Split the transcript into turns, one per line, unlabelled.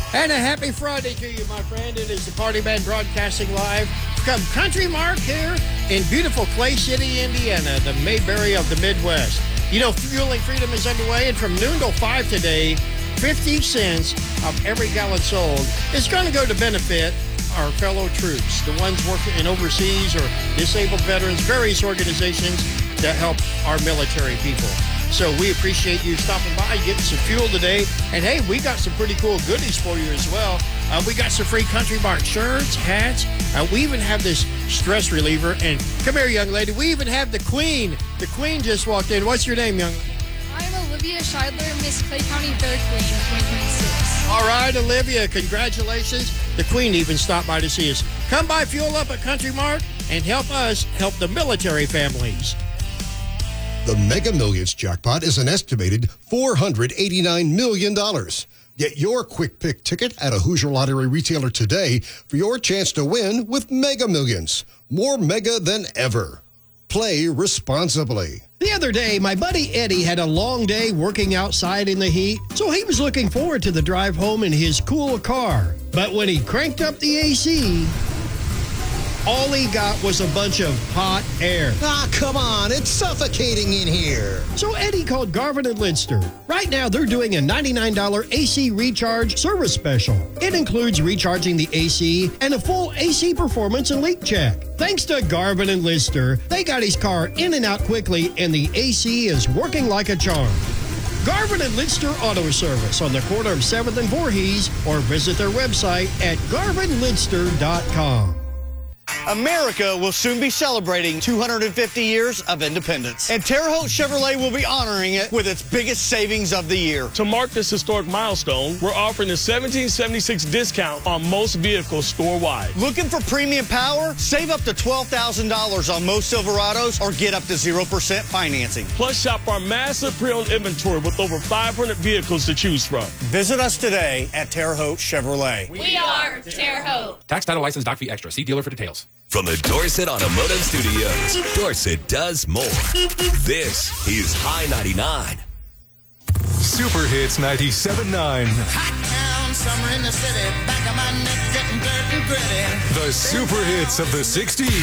And a happy Friday to you, my friend. It is the Party Man broadcasting live from Country Mark here in beautiful Clay City, Indiana, the Mayberry of the Midwest. You know, Fueling Freedom is underway, and from noon till 5 today, 50 cents of every gallon sold is going to go to benefit our fellow troops, the ones working in overseas or disabled veterans, various organizations that help our military people. So we appreciate you stopping by, getting some fuel today. And hey, we got some pretty cool goodies for you as well. We got some free Country Mark shirts, hats. We even have this stress reliever. And come here, young lady. We even have the Queen. The Queen just walked in. What's your name, young lady?
I'm Olivia Scheidler, Miss Clay County Fair Queen 2026.
All right, Olivia, congratulations. The Queen even stopped by to see us. Come by, fuel up at Country Mark, and help us help the military families.
The Mega Millions jackpot is an estimated $489 million. Get your quick pick ticket at a Hoosier Lottery retailer today for your chance to win with Mega Millions. More mega than ever. Play responsibly.
The other day, my buddy Eddie had a long day working outside in the heat, so he was looking forward to the drive home in his cool car. But when he cranked up the AC, all he got was a bunch of hot air.
Ah, come on, it's suffocating in here.
So Eddie called Garvin and Lidster. Right now, they're doing a $99 AC recharge service special. It includes recharging the AC and a full AC performance and leak check. Thanks to Garvin and Lidster, they got his car in and out quickly, and the AC is working like a charm. Garvin and Lidster Auto Service on the corner of 7th and Voorhees, or visit their website at garvinlidster.com.
America will soon be celebrating 250 years of independence, and Terre Haute Chevrolet will be honoring it with its biggest savings of the year.
To mark this historic milestone, we're offering a 1776 discount on most vehicles store-wide.
Looking for premium power? Save up to $12,000 on most Silverados or get up to 0% financing.
Plus, shop our massive pre-owned inventory with over 500 vehicles to choose from.
Visit us today at Terre Haute Chevrolet.
We are Terre Haute.
Tax, title, license, doc fee extra. See dealer for details.
From the Dorset Automotive Studios, Dorset does more. This is High 99.
Super Hits 97.9.
Hot town, summer in the city, back of my neck getting dirt and gritty.
The super hits of the 60s.